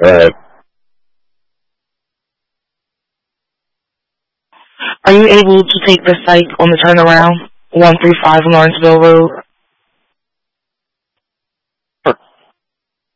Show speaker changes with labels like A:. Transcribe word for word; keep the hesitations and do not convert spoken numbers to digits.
A: Alright.
B: Are you able to take the site on the turnaround, one three five Lawrenceville Road?